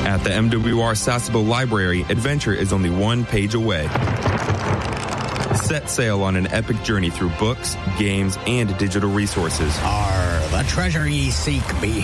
At the MWR Sasebo Library, adventure is only one page away. Set sail on an epic journey through books, games, and digital resources. The treasure ye seek be